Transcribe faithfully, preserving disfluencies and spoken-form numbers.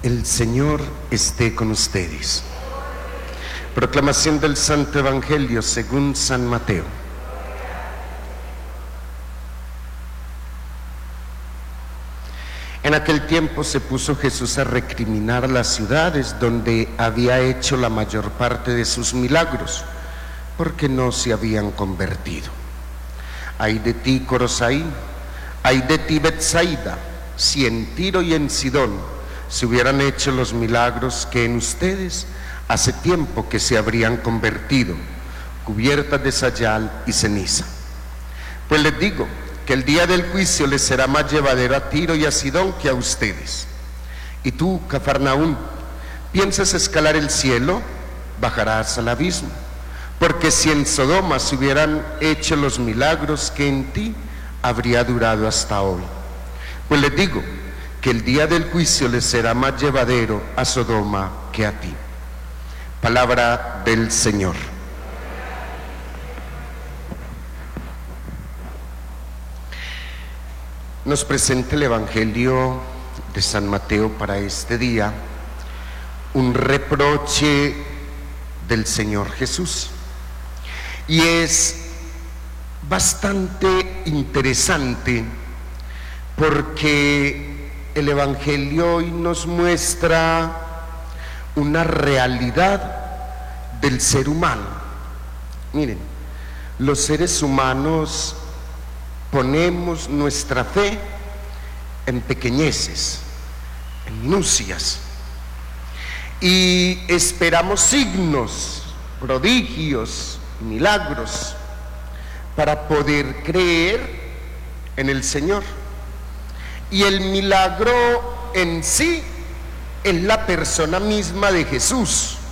El Señor esté con ustedes. Proclamación del Santo Evangelio según San Mateo. En aquel tiempo se puso Jesús a recriminar las ciudades donde había hecho la mayor parte de sus milagros, porque no se habían convertido. Ay de ti, Corosaín, ay de ti, Betsaida, si en Tiro y en Sidón se hubieran hecho los milagros que en ustedes hace tiempo que se habrían convertido, cubiertas de sayal y ceniza. Pues les digo que el día del juicio les será más llevadero a Tiro y a Sidón que a ustedes. Y tú, Cafarnaúm, ¿piensas escalar el cielo? Bajarás al abismo. Porque si en Sodoma se hubieran hecho los milagros que en ti, habría durado hasta hoy. Pues les digo que el día del juicio les será más llevadero a Sodoma que a ti. Palabra del Señor. Nos presenta el Evangelio de San Mateo para este día un reproche del Señor Jesús. Y es bastante interesante porque el Evangelio hoy nos muestra una realidad del ser humano. Miren, los seres humanos ponemos nuestra fe en pequeñeces, en minucias, y esperamos signos, prodigios, milagros para poder creer en el Señor. Y el milagro en sí es la persona misma de Jesús.